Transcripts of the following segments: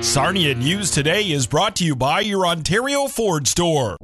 Sarnia News Today is brought to you by your Ontario Ford store.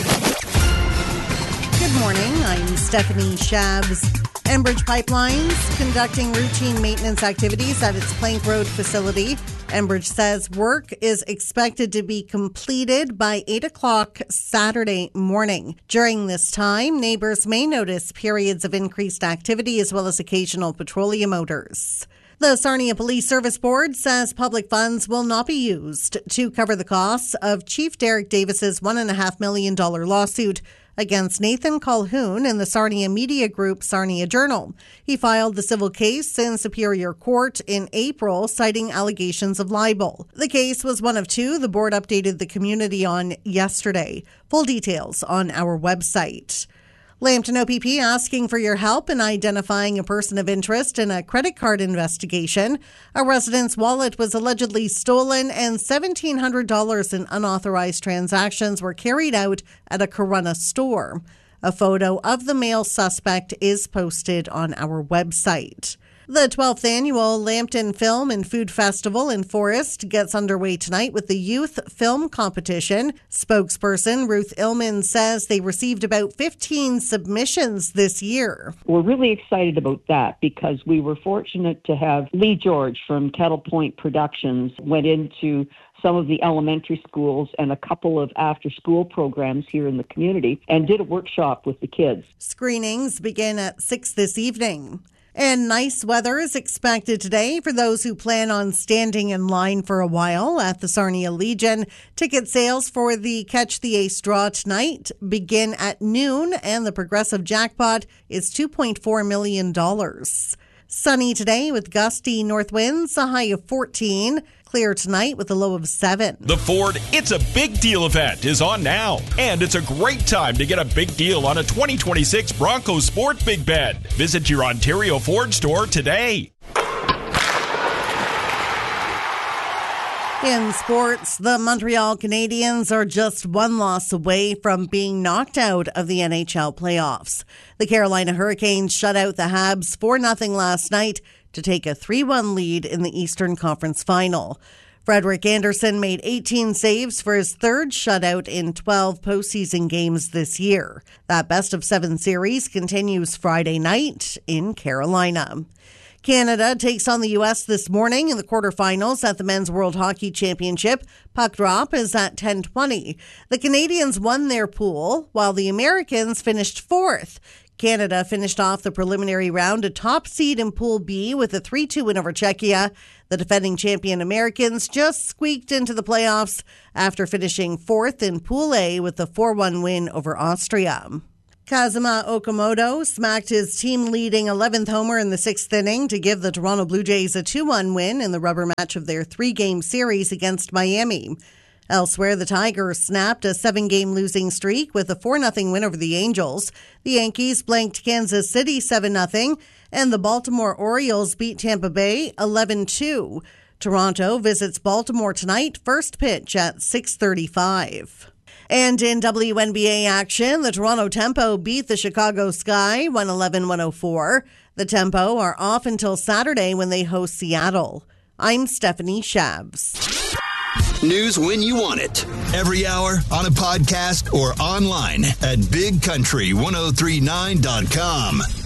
Good morning, I'm Stephanie Shabs. Enbridge Pipelines conducting routine maintenance activities at its Plank Road facility. Enbridge says work is expected to be completed by 8 o'clock Saturday morning. During this time, neighbors may notice periods of increased activity as well as occasional petroleum odors. The Sarnia Police Service Board says public funds will not be used to cover the costs of Chief Derek Davis's $1.5 million lawsuit against Nathan Colquhoun and the Sarnia media group Sarnia Journal. He filed the civil case in Superior Court in April, citing allegations of libel. The case was one of two the board updated the community on yesterday. Full details on our website. Lambton OPP asking for your help in identifying a person of interest in a credit card investigation. A resident's wallet was allegedly stolen and $1,700 in unauthorized transactions were carried out at a Corunna store. A photo of the male suspect is posted on our website. The 12th annual Lambton Film and Food Festival in Forest gets underway tonight with the Youth Film Competition. Spokesperson Ruth Illman says they received about 15 submissions this year. We're really excited about that because we were fortunate to have Lee George from Kettle Point Productions went into some of the elementary schools and a couple of after-school programs here in the community and did a workshop with the kids. Screenings begin at 6 this evening. And nice weather is expected today for those who plan on standing in line for a while at the Sarnia Legion. Ticket sales for the Catch the Ace draw tonight begin at noon, and the progressive jackpot is $2.4 million. Sunny today with gusty north winds, a high of 14. Clear tonight with a low of 7. The Ford It's a Big Deal event is on now, and it's a great time to get a big deal on a 2026 Bronco Sport Big Bed. Visit your Ontario Ford store today. In sports, the Montreal Canadiens are just one loss away from being knocked out of the NHL playoffs. The Carolina Hurricanes shut out the Habs 4-0 last night to take a 3-1 lead in the Eastern Conference Final. Frederik Andersen made 18 saves for his third shutout in 12 postseason games this year. That best-of-7 series continues Friday night in Carolina. Canada takes on the U.S. this morning in the quarterfinals at the Men's World Hockey Championship. Puck drop is at 10:20. The Canadians won their pool, while the Americans finished fourth. Canada finished off the preliminary round a top seed in Pool B with a 3-2 win over Czechia. The defending champion Americans just squeaked into the playoffs after finishing fourth in Pool A with a 4-1 win over Austria. Kazuma Okamoto smacked his team-leading 11th homer in the 6th inning to give the Toronto Blue Jays a 2-1 win in the rubber match of their 3-game series against Miami. Elsewhere, the Tigers snapped a 7-game losing streak with a 4-0 win over the Angels. The Yankees blanked Kansas City 7-0, and the Baltimore Orioles beat Tampa Bay 11-2. Toronto visits Baltimore tonight, first pitch at 6:35. And in WNBA action, the Toronto Tempo beat the Chicago Sky 111-104. The Tempo are off until Saturday when they host Seattle. I'm Stephanie Shabs. News when you want it. Every hour on a podcast or online at bigcountry1039.com.